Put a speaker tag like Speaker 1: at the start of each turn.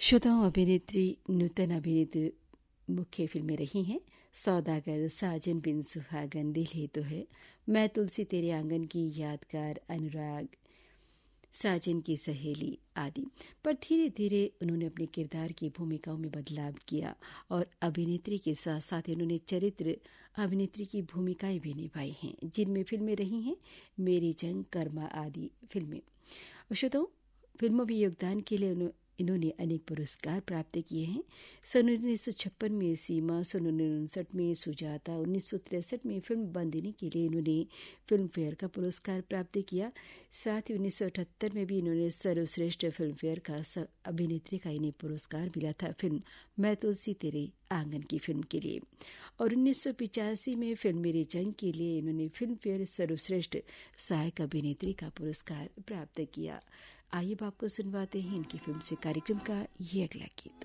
Speaker 1: श्रोताओं, अभिनेत्री नूतन अभिनेत्री मुख्य फिल्में रही हैं सौदागर, साजन बिन सुहागन, दिल है तो है, मैं तुलसी तेरे आंगन की, यादगार, अनुराग, साजन की सहेली आदि। पर धीरे धीरे उन्होंने अपने किरदार की भूमिकाओं में बदलाव किया और अभिनेत्री के साथ साथ उन्होंने चरित्र अभिनेत्री की भूमिकाएं भी निभाई हैं, जिनमें फिल्में रही हैं मेरी जंग, कर्मा आदि फिल्में। श्रोताओं, फिल्मों में योगदान के लिए इन्होंने अनेक पुरस्कार प्राप्त किए हैं। सन 1956 में सीमा, सन 1959 में सुजाता, 1963 में फिल्म बंदिनी के लिए इन्होंने फिल्म फेयर का पुरस्कार प्राप्त किया। साथ ही 1978 में भी इन्होंने सर्वश्रेष्ठ फिल्म फेयर का अभिनेत्री का इन्हें पुरस्कार मिला था फिल्म मैं तुलसी तेरे आंगन की फिल्म के लिए। और 1985 में फिल्म मेरी जंग के लिए इन्होंने फिल्म फेयर सर्वश्रेष्ठ सहायक अभिनेत्री का पुरस्कार प्राप्त किया। आइए आपको सुनवाते हैं इनकी फिल्म से कार्यक्रम का ये अगला गीत।